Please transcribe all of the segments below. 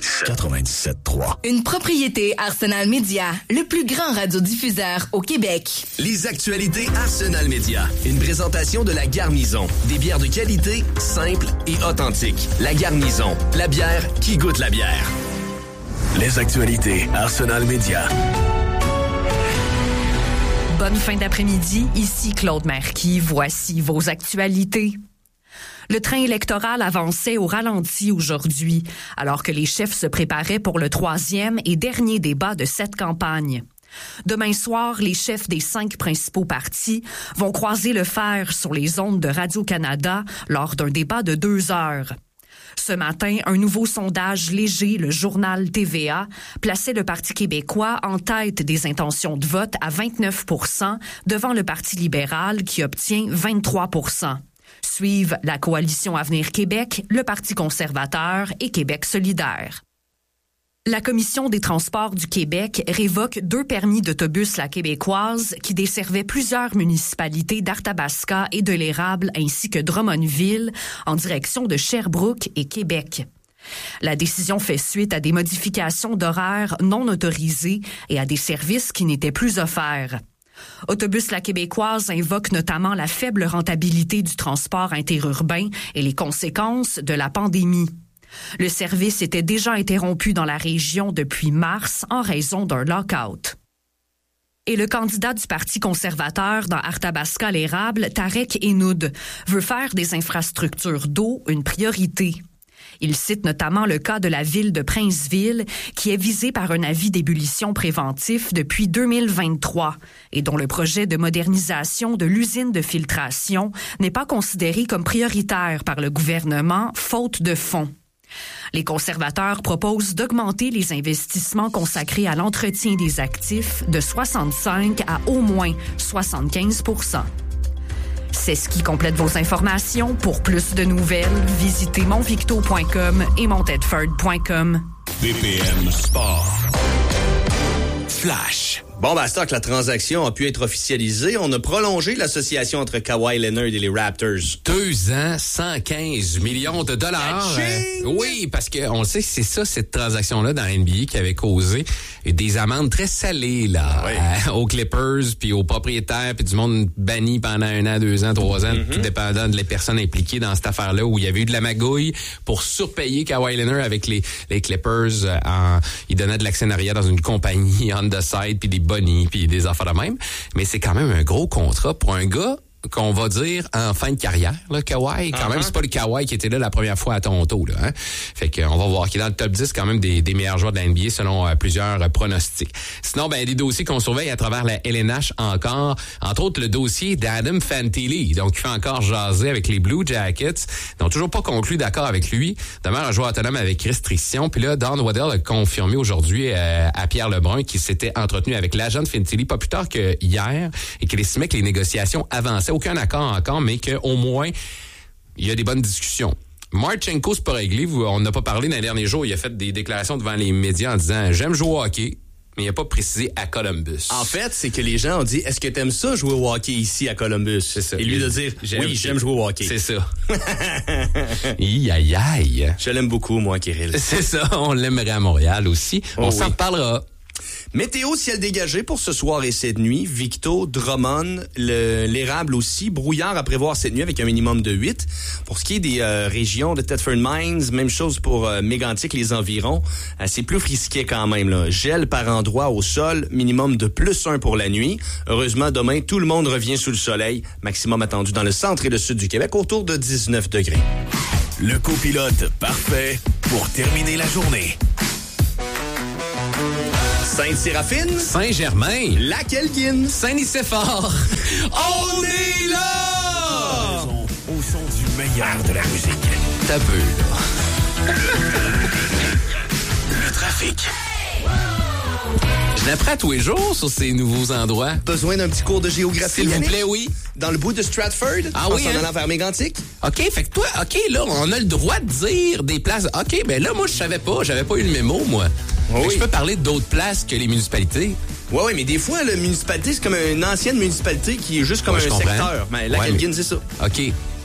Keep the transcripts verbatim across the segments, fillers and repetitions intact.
quatre-vingt-dix-sept trois. Une propriété Arsenal Media, le plus grand radiodiffuseur au Québec. Les actualités Arsenal Media. Une présentation de La Garnison. Des bières de qualité, simples et authentiques. La Garnison, la bière qui goûte la bière. Les actualités Arsenal Media. Bonne fin d'après-midi, ici Claude Marquis. Voici vos actualités. Le train électoral avançait au ralenti aujourd'hui, alors que les chefs se préparaient pour le troisième et dernier débat de cette campagne. Demain soir, les chefs des cinq principaux partis vont croiser le fer sur les ondes de Radio-Canada lors d'un débat de deux heures. Ce matin, un nouveau sondage léger, le journal T V A, plaçait le Parti québécois en tête des intentions de vote à vingt-neuf pour cent devant le Parti libéral qui obtient vingt-trois pour cent. Suivent la Coalition Avenir Québec, le Parti conservateur et Québec solidaire. La Commission des transports du Québec révoque deux permis d'autobus La Québécoise qui desservaient plusieurs municipalités d'Arthabasca et de l'Érable ainsi que Drummondville en direction de Sherbrooke et Québec. La décision fait suite à des modifications d'horaires non autorisées et à des services qui n'étaient plus offerts. Autobus La Québécoise invoque notamment la faible rentabilité du transport interurbain et les conséquences de la pandémie. Le service était déjà interrompu dans la région depuis mars en raison d'un lock-out. Et le candidat du Parti conservateur dans Arthabasca-l'Érable, Tarek Enoud, veut faire des infrastructures d'eau une priorité. Il cite notamment le cas de la ville de Princeville, qui est visée par un avis d'ébullition préventif depuis deux mille vingt-trois et dont le projet de modernisation de l'usine de filtration n'est pas considéré comme prioritaire par le gouvernement, faute de fonds. Les conservateurs proposent d'augmenter les investissements consacrés à l'entretien des actifs de soixante-cinq à au moins soixante-quinze pour cent. C'est ce qui complète vos informations. Pour plus de nouvelles, visitez montvicto point com et montedford point com. B P M Sport. Flash. Bon, ben, c'est que la transaction a pu être officialisée. On a prolongé l'association entre Kawhi Leonard et les Raptors. Deux ans, cent quinze millions de dollars. Euh, oui, parce que on sait que c'est ça, cette transaction-là dans N B A qui avait causé des amendes très salées, là, oui. euh, aux Clippers, puis aux propriétaires, puis du monde banni pendant un an, deux ans, trois ans, mm-hmm. tout dépendant des personnes impliquées dans cette affaire-là, où il y avait eu de la magouille pour surpayer Kawhi Leonard avec les, les Clippers. Euh, en, il donnait de l'actionnariat dans une compagnie on the side, puis des bonnies, puis des affaires de même. Mais c'est quand même un gros contrat pour un gars qu'on va dire en fin de carrière, là, Kawhi. Quand uh-huh. même, c'est pas le Kawhi qui était là la première fois à Toronto, là, hein. Fait qu'on va voir qu'il est dans le top dix quand même des, des meilleurs joueurs de la N B A selon euh, plusieurs euh, pronostics. Sinon, ben, des dossiers qu'on surveille à travers la L N H encore. Entre autres, le dossier d'Adam Fantilli. Donc, il fait encore jaser avec les Blue Jackets. Ils n'ont toujours pas conclu d'accord avec lui. Demeure un joueur autonome avec restriction. Puis là, Don Waddell a confirmé aujourd'hui euh, à Pierre Lebrun qu'il s'était entretenu avec l'agent de Fantilli pas plus tard que hier et qu'il estimait que les négociations avançaient. Aucun accord encore, mais qu'au moins, il y a des bonnes discussions. Marchenko, c'est pas réglé. On n'a pas parlé dans les derniers jours. Il a fait des déclarations devant les médias en disant « J'aime jouer au hockey », mais il n'a pas précisé à Columbus. En fait, c'est que les gens ont dit « Est-ce que t'aimes ça, jouer au hockey ici à Columbus? » C'est ça. Et lui de dire « Oui, j'aime jouer au hockey. » C'est ça. Aïe, aïe, aïe. Je l'aime beaucoup, moi, Kirill. C'est ça. On l'aimerait à Montréal aussi. Oh, on oui. s'en reparlera. Météo ciel dégagé pour ce soir et cette nuit. Victo, Drummond, le, l'Érable aussi. Brouillard à prévoir cette nuit avec un minimum de huit. Pour ce qui est des euh, régions de Thetford Mines, même chose pour euh, Mégantic, les environs. Euh, c'est plus frisquet quand même, là. Gel par endroit au sol, minimum de plus un pour la nuit. Heureusement, demain, tout le monde revient sous le soleil. Maximum attendu dans le centre et le sud du Québec, autour de dix-neuf degrés. Le copilote parfait pour terminer la journée. Sainte-Séraphine, Saint-Germain, Lac-Elgin, Saint-Nicéphore. On est là! Au son du meilleur de la musique. T'as peu, là. Le trafic. Je l'apprends tous les jours sur ces nouveaux endroits. Besoin d'un petit cours de géographie, s'il vous plaît, oui. Dans le bout de Stratford, ah en oui, s'en hein? allant vers Mégantic. OK, fait que toi, OK, là, on a le droit de dire des places. OK, ben là, moi, je savais pas. J'avais pas eu le mémo, moi. Oh oui. Je peux parler d'autres places que les municipalités. Ouais, ouais, mais des fois, la municipalité, c'est comme une ancienne municipalité qui est juste comme ouais, un comprends. secteur. Mais Lac-Elgin, ouais, c'est ça. OK.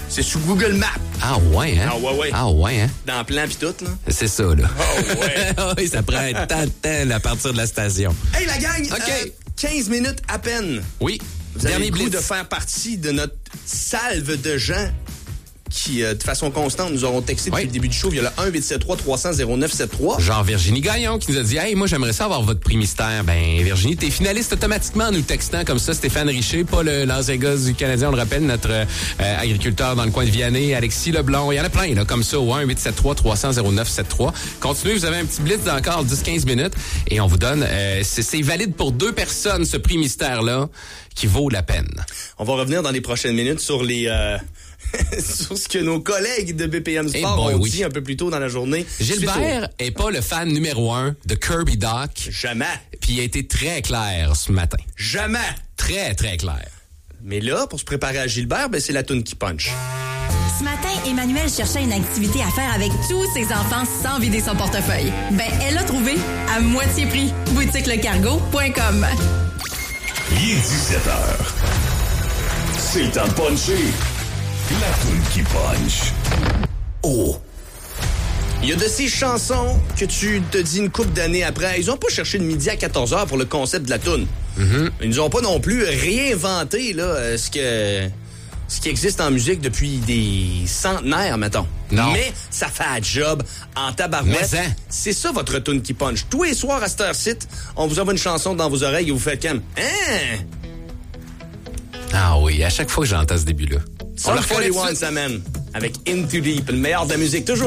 C'est sous Google Maps. Ah ouais, hein? Ah ouais, ouais. Ah ouais, hein? Dans le plan pis tout, là. C'est ça, là. Oh ouais. oui, ça prend un temps de temps à partir de la station. Hey, la gang! OK. euh, quinze minutes à peine. Oui. Vous avez Dernier le goût blitz. de faire partie de notre salve de gens qui, euh, de façon constante, nous auront texté depuis Oui. le début du show via le un huit sept trois trois cents zéro neuf sept trois. Genre Virginie Gagnon qui nous a dit « Hey, moi, j'aimerais ça avoir votre prix mystère. » Ben, Virginie, t'es finaliste automatiquement en nous textant comme ça. Stéphane Richer, pas le Las Vegas du Canadien, on le rappelle, notre euh, agriculteur dans le coin de Vianney, Alexis Leblond. Il y en a plein, là, comme ça, au un huit sept trois trois cents zéro neuf sept trois. Continuez, vous avez un petit blitz d'encore dix quinze minutes et on vous donne... Euh, c'est, c'est valide pour deux personnes, ce prix mystère-là, qui vaut la peine. On va revenir dans les prochaines minutes sur les... Euh... sur ce que nos collègues de B P M Sport Eh boy, ont oui. dit un peu plus tôt dans la journée. Gilbert est pas le fan numéro un de Kirby Doc. Jamais. Puis il a été très clair ce matin. Jamais. Très, très clair. Mais là, pour se préparer à Gilbert, ben c'est la toune qui punch. Ce matin, Emmanuel cherchait une activité à faire avec tous ses enfants sans vider son portefeuille. Ben, elle l'a trouvé à moitié prix. boutique le cargo point com. Il est dix-sept heures. C'est le temps de puncher. La toune qui punch. Oh. Il y a de ces chansons que tu te dis une couple d'années après. Ils ont pas cherché le midi à quatorze heures pour le concept de la toune. Mm-hmm. Ils nous ont pas non plus réinventé là, ce que ce qui existe en musique depuis des centenaires, mettons. Non. Mais ça fait un job en tabarouette. Mais hein. C'est ça votre toune qui punch. Tous les soirs à cette heure-ci, on vous envoie une chanson dans vos oreilles et vous faites comme « Hein? » Ah oui, à chaque fois que j'entends ce début-là. On le Sum reconnaît tout de quarante et un, suite. ça mène. Avec Into Deep, le meilleur de la musique. Toujours